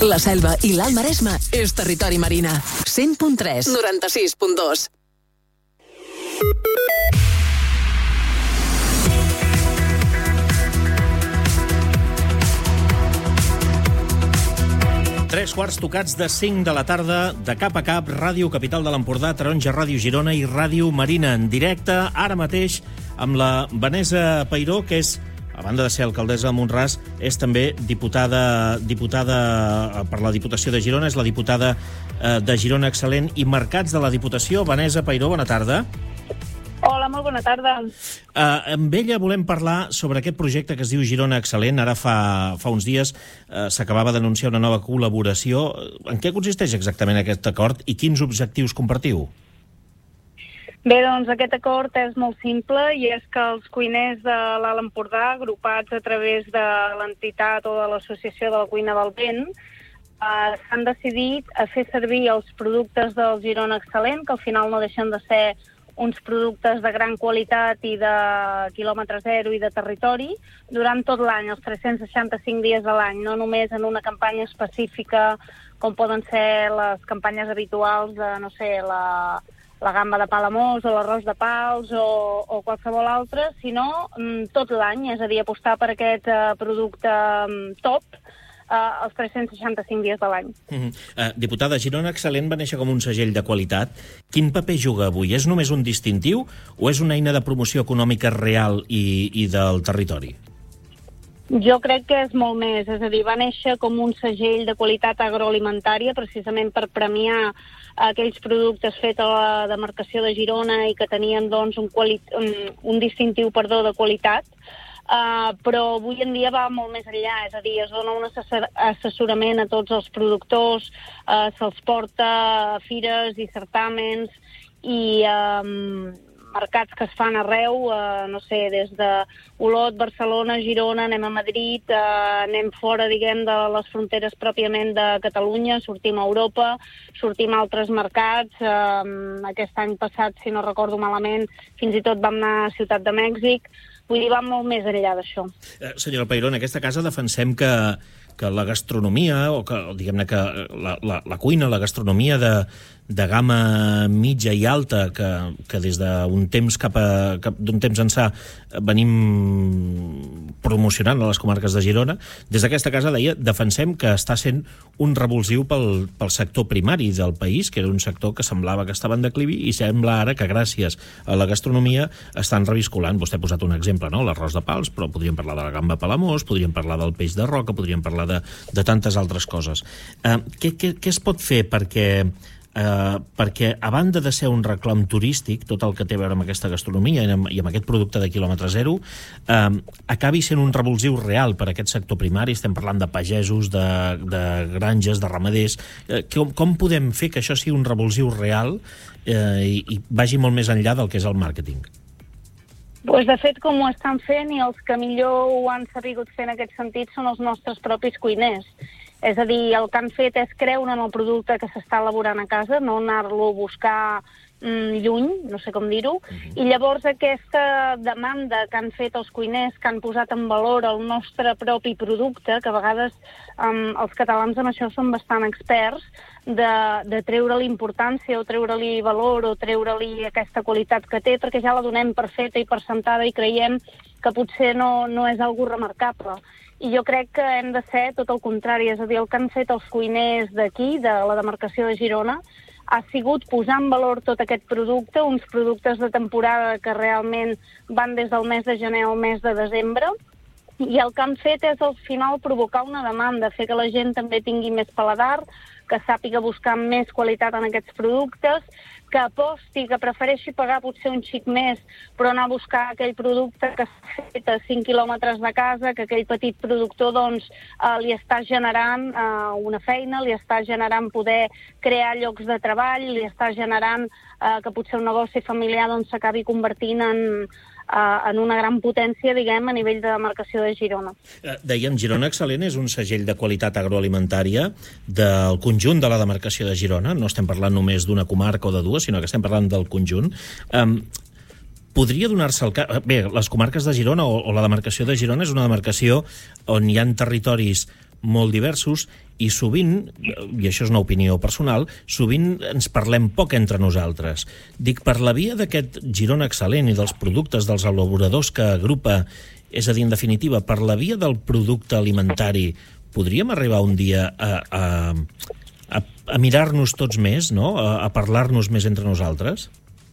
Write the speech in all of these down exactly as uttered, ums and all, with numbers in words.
La Selva i l'Alt Maresme és territori Marina. cent punt tres, noranta-sis punt dos. Tres quarts tocats de cinc de la tarda, de cap a cap, Ràdio Capital de l'Empordà, Taronja, Ràdio Girona i Ràdio Marina, en directe, ara mateix, amb la Vanessa Peiró, que és, a banda de ser alcaldessa de Mont-ras, és també diputada, diputada per la Diputació de Girona, és la diputada eh, de Girona Excel·lent i Mercats de la Diputació. Vanessa Peiró, bona tarda. Hola, molt bona tarda. Uh, amb ella volem parlar sobre aquest projecte que es diu Girona Excel·lent. Ara fa, fa uns dies uh, s'acabava d'anunciar una nova col·laboració. En què consisteix exactament aquest acord i quins objectius compartiu? Bé, doncs aquest acord és molt simple i és que els cuiners de l'Alt Empordà, agrupats a través de l'entitat o de l'Associació de la Cuina del Vent, uh, s'han decidit a fer servir els productes del Girona Excel·lent, que al final no deixen de ser uns productes de gran qualitat i de quilòmetre zero i de territori, durant tot l'any, els tres-cents seixanta-cinc dies de l'any, no només en una campanya específica, com poden ser les campanyes habituals de, no sé, la, la gamba de Palamós o l'arròs de Pals o, o qualsevol altra, sinó mm, tot l'any, és a dir, apostar per aquest uh, producte um, top, Uh, els tres-cents seixanta-cinc dies de l'any. Uh -huh. uh, diputada, Girona Excel·lent va néixer com un segell de qualitat. Quin paper juga avui? És només un distintiu o és una eina de promoció econòmica real i, i del territori? Jo crec que és molt més, és a dir, va néixer com un segell de qualitat agroalimentària precisament per premiar aquells productes fets a la demarcació de Girona i que tenien doncs, un, quali- un, un distintiu perdó, de qualitat. Uh, però avui en dia va molt més enllà, és a dir, es dona un assessor assessorament a tots els productors, uh, se'ls porta a fires i certàmens i um, mercats que es fan arreu, uh, no sé, des de Olot, Barcelona, Girona, anem a Madrid, uh, anem fora, diguem, de les fronteres pròpiament de Catalunya, sortim a Europa, sortim a altres mercats, uh, aquest any passat, si no recordo malament, fins i tot vam anar a Ciutat de Mèxic. Vull dir, va molt més enllà d'això. Eh, senyora Peiró, en aquesta casa defensem que, que la gastronomia, o que, diguem-ne, que la, la, la cuina, la gastronomia de, de gamma mitja i alta, que, que des d'un temps cap a cap, d'un temps ençà venim promocionant a les comarques de Girona, des d'aquesta casa, deia, defensem que està sent un revulsiu pel, pel sector primari del país, que era un sector que semblava que estava en declivi i sembla ara que gràcies a la gastronomia estan revisculant. Vostè ha posat un exemple, no? L'arròs de Pals, però podríem parlar de la gamba Palamós, podríem parlar del peix de roca, podríem parlar de, de tantes altres coses. Uh, què, què, què es pot fer perquè Uh, perquè a banda de ser un reclam turístic, tot el que té a veure amb aquesta gastronomia i amb, i amb aquest producte de quilòmetre zero, uh, acabi sent un revulsiu real per a aquest sector primari? Estem parlant de pagesos, de, de granges, de ramaders. Uh, com, com podem fer que això sigui un revulsiu real uh, i, i vagi molt més enllà del que és el màrqueting? Pues de fet, com ho estan fent i els que millor ho han sabut fer en aquest sentit són els nostres propis cuiners. És a dir, el que han fet és creure en el producte que s'està elaborant a casa, no anar-lo a buscar mm, lluny, no sé com dir-ho, uh-huh. I llavors aquesta demanda que han fet els cuiners, que han posat en valor el nostre propi producte, que a vegades um, els catalans en això són bastant experts, de, de treure-li importància o treure-li valor o treure-li aquesta qualitat que té, perquè ja la donem per feta i per sentada i creiem que potser no, no és algo remarcable. I jo crec que hem de ser tot el contrari, és a dir, el que han fet els cuiners d'aquí, de la demarcació de Girona, ha sigut posar en valor tot aquest producte, uns productes de temporada que realment van des del mes de gener al mes de desembre, i el que han fet és al final provocar una demanda, fer que la gent també tingui més paladar, que sàpiga buscar més qualitat en aquests productes, que aposti, que prefereixi pagar potser un xic més, però anar a buscar aquell producte que s'ha fet a cinc quilòmetres de casa, que aquell petit productor doncs, eh, li està generant eh, una feina, li està generant poder crear llocs de treball, li està generant eh, que potser un negoci familiar doncs, s'acabi convertint en, eh, en una gran potència, diguem, a nivell de demarcació de Girona. Eh, dèiem, Girona Excel·lent és un segell de qualitat agroalimentària del conjunt de la demarcació de Girona. No estem parlant només d'una comarca o de dues, sinó que estem parlant del conjunt. Um, podria donar-se el cas... Bé, les comarques de Girona o, o la demarcació de Girona és una demarcació on hi ha territoris molt diversos i sovint, i això és una opinió personal, sovint ens parlem poc entre nosaltres. Dic, per la via d'aquest Girona excel·lent i dels productes dels elaboradors que agrupa, és a dir, en definitiva, per la via del producte alimentari, podríem arribar un dia a, a, a, a mirar-nos tots més, no? a, a parlar-nos més entre nosaltres?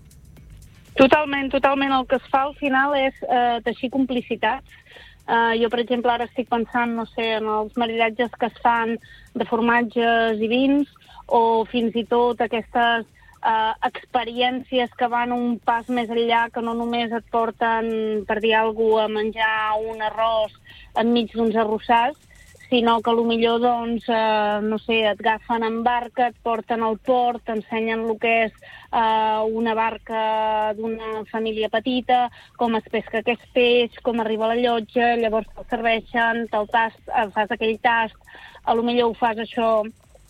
Totalment, totalment. El que es fa al final és eh, teixir complicitats. Uh, jo, per exemple, ara estic pensant, no sé, en els maridatges que es fan de formatges i vins, o fins i tot aquestes uh, experiències que van un pas més enllà, que no només et porten, per dir alguna cosa, a menjar un arròs enmig d'uns arrossars, sinó que potser, doncs, eh, no sé, et agafen en barca, et porten al port, t'ensenyen el que és eh, una barca d'una família petita, com es pesca aquest peix, com arriba a la llotja, llavors te'l serveixen, te'l tast, fas aquell tast, a lo millor ho fas això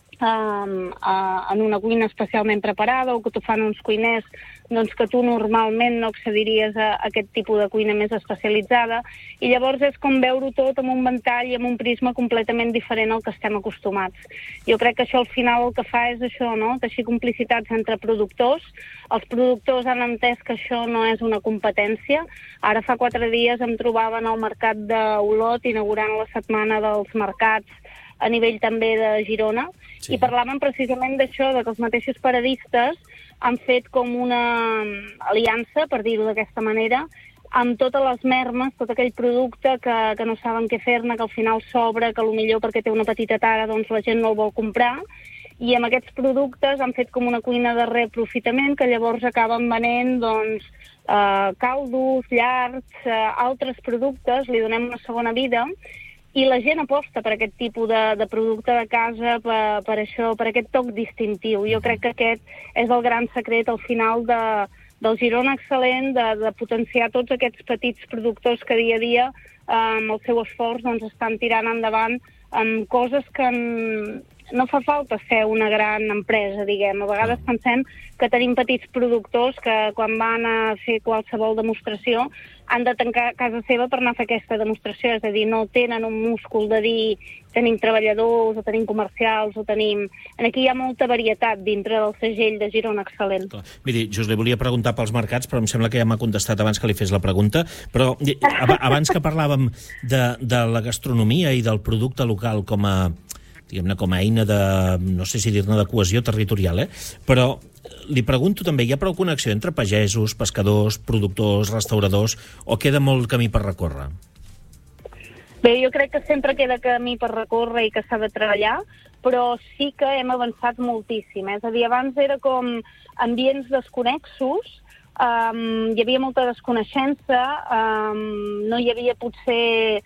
Um, uh, en una cuina especialment preparada, o que t'ho fan uns cuiners doncs, que tu normalment no accediries a, a aquest tipus de cuina més especialitzada, i llavors és com veure-ho tot amb un ventall i amb un prisma completament diferent al que estem acostumats. Jo crec que això al final el que fa és això, no? Teixir complicitats entre productors. Els productors han entès que això no és una competència. Ara fa quatre dies em trobava en el mercat d'Olot inaugurant la setmana dels mercats a nivell també de Girona, sí. I parlàvem precisament d'això, de que els mateixos paradistes han fet com una aliança, per dir-ho d'aquesta manera, amb totes les mermes, tot aquell producte que, que no saben què fer-ne, que al final sobra, que potser perquè té una petita tara doncs la gent no el vol comprar, i amb aquests productes han fet com una cuina de reaprofitament que llavors acaben venent doncs, eh, caldos, llargs, eh, altres productes, li donem una segona vida, i la gent aposta per aquest tipus de, de producte de casa, per, per això, per aquest toc distintiu. Jo crec que aquest és el gran secret al final de, del Girona excel·lent, de, de potenciar tots aquests petits productors que dia a dia eh, amb el seu esforç doncs, estan tirant endavant amb coses que en, no fa falta ser una gran empresa, diguem. A vegades pensem que tenim petits productors que quan van a fer qualsevol demostració han de tancar casa seva per anar a fer aquesta demostració, és a dir, no tenen un múscul de dir tenim treballadors, o tenim comercials, o tenim... Aquí hi ha molta varietat dintre del segell de Girona excel·lent. Clar. Miri, jo us li volia preguntar pels mercats, però em sembla que ja m'ha contestat abans que li fes la pregunta, però abans que parlàvem de, de la gastronomia i del producte local com a, diguem-ne, com a eina de, no sé si dir-ne de cohesió territorial, eh? Però li pregunto també, hi ha prou connexió entre pagesos, pescadors, productors, restauradors, o queda molt camí per recórrer? Bé, jo crec que sempre queda camí per recórrer i que s'ha de treballar, però sí que hem avançat moltíssim. És a dir, abans era com ambients desconexos, um, hi havia molta desconeixença, um, no hi havia potser...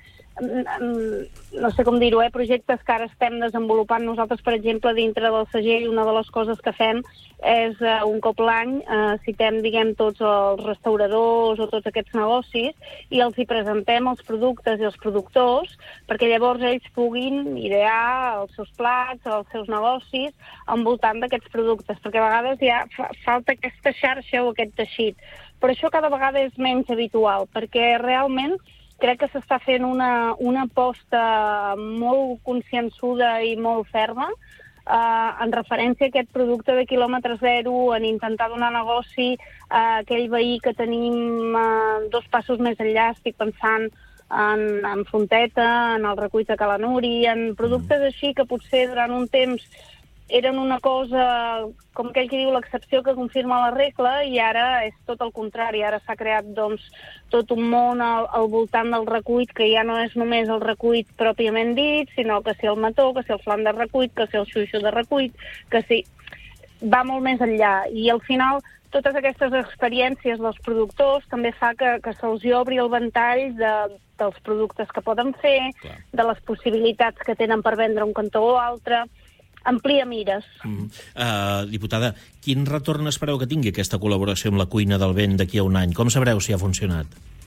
no sé com dir-ho, eh, projectes que ara estem desenvolupant nosaltres, per exemple, dintre del segell. Una de les coses que fem és eh, un cop l'any eh, citem, diguem, tots els restauradors o tots aquests negocis i els hi presentem els productes i els productors perquè llavors ells puguin idear els seus plats, els seus negocis envoltant d'aquests productes, perquè a vegades ja fa falta aquesta xarxa o aquest teixit. Però això cada vegada és menys habitual, perquè realment crec que s'està fent una, una aposta molt consciençuda i molt ferma eh, en referència a aquest producte de quilòmetre zero, en intentar donar negoci a aquell veí que tenim eh, dos passos més enllà. Estic pensant en, en Fonteta, en el Recuit de Cala Nuri, en productes així que potser durant un temps eren una cosa, com aquell que diu, l'excepció que confirma la regla, i ara és tot el contrari. Ara s'ha creat doncs, tot un món al, al voltant del recuit, que ja no és només el recuit pròpiament dit, sinó que si el mató, que si el flam de recuit, que si el xuixo de recuit, que si... va molt més enllà. I al final, totes aquestes experiències dels productors també fa que, que se'ls obri el ventall de, dels productes que poden fer, clar, de les possibilitats que tenen per vendre un cantó o altre. Amplia mires. Mm. Uh, diputada, quin retorn espereu que tingui aquesta col·laboració amb la Cuina del Vent d'aquí a un any? Com sabreu si ha funcionat?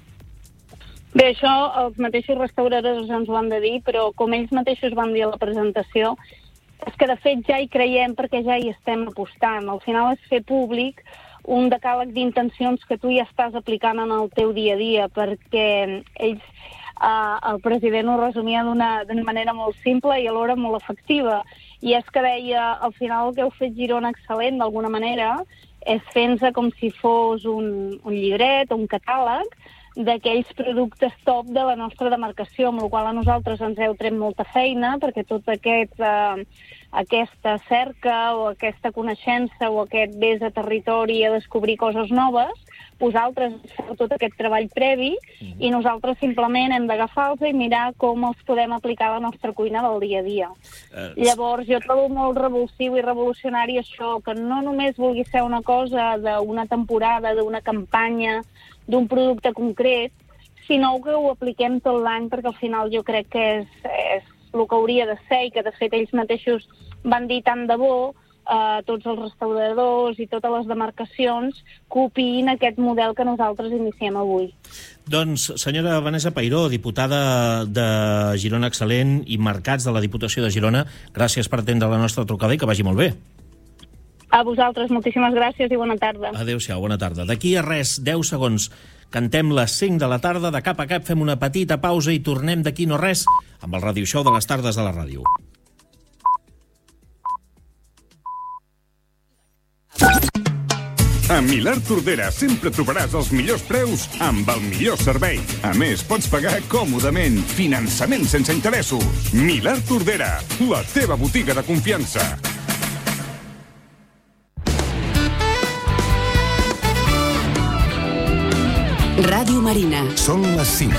Bé, això els mateixos restauradors ens ho han de dir, però com ells mateixos van dir a la presentació, és que de fet ja hi creiem perquè ja hi estem apostant. Al final és fer públic un decàleg d'intencions que tu ja estàs aplicant en el teu dia a dia, perquè ells uh, el president ho resumia d'una manera molt simple i alhora molt efectiva. I és que deia, al final el que heu fet Girona Excel·lent, d'alguna manera, és fer-nos com si fos un, un llibret o un catàleg d'aquells productes top de la nostra demarcació, amb la qual a nosaltres ens heu tret molta feina, perquè tot aquest, eh, aquesta cerca o aquesta coneixença o aquest vés a territori a descobrir coses noves, vosaltres feu tot aquest treball previ mm-hmm. i nosaltres simplement hem d'agafar-los i mirar com els podem aplicar a la nostra cuina del dia a dia. Uh, Llavors, jo trobo molt revulsiu i revolucionari això, que no només vulgui ser una cosa d'una temporada, d'una campanya, d'un producte concret, sinó que ho apliquem tot l'any, perquè al final jo crec que és, és el que hauria de ser i que de fet ells mateixos van dir tant de bo, eh, tots els restauradors i totes les demarcacions copiïn aquest model que nosaltres iniciem avui. Doncs, senyora Vanessa Peiró, diputada de Girona Excel·lent i Mercats de la Diputació de Girona, gràcies per atendre la nostra trucada i que vagi molt bé. A vosaltres, moltíssimes gràcies i bona tarda. Adéu-siau, bona tarda. D'aquí a res, deu segons, cantem les cinc de la tarda, de cap a cap fem una petita pausa i tornem d'aquí no res amb el Radio Show de les tardes de la ràdio. A Milà Tordera sempre trobaràs els millors preus amb el millor servei. A més, pots pagar còmodament. Finançament sense interessos. Milà Tordera, la teva botiga de confiança. Ràdio Marina. Són les cinc.